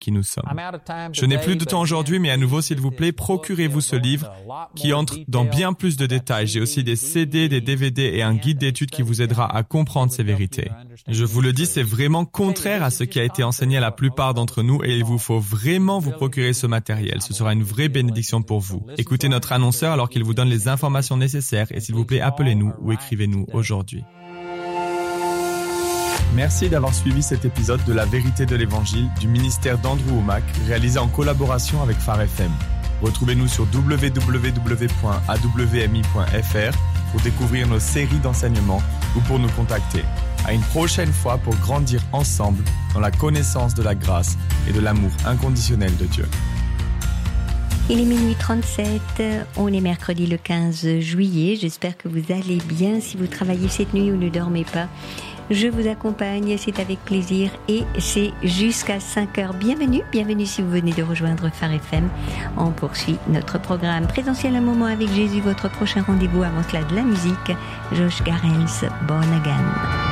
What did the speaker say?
qui nous sommes. Je n'ai plus de temps aujourd'hui, mais à nouveau, s'il vous plaît, procurez-vous ce livre qui entre dans bien plus de détails. J'ai aussi des CD, des DVD et un guide d'études qui vous aidera à comprendre ces vérités. Je vous le dis, c'est vraiment contraire à ce qui a été enseigné à la plupart d'entre nous et il vous faut vraiment vous procurer ce matériel. Ce sera une vraie bénédiction pour vous. Écoutez notre annonceur alors qu'il vous donne les informations nécessaires et s'il vous plaît, appelez-nous ou écrivez-nous aujourd'hui. Merci d'avoir suivi cet épisode de La Vérité de l'Évangile du ministère d'Andrew Wommack, réalisé en collaboration avec Phare FM. Retrouvez-nous sur www.awmi.fr pour découvrir nos séries d'enseignements ou pour nous contacter. À une prochaine fois pour grandir ensemble dans la connaissance de la grâce et de l'amour inconditionnel de Dieu. Il est minuit 37, on est mercredi le 15 juillet. J'espère que vous allez bien. Si vous travaillez cette nuit ou ne dormez pas, je vous accompagne, c'est avec plaisir et c'est jusqu'à 5h. Bienvenue si vous venez de rejoindre Phare FM. On poursuit notre programme Présentiel un moment avec Jésus, votre prochain rendez-vous avant cela de la musique. Josh Garrels, Born Again.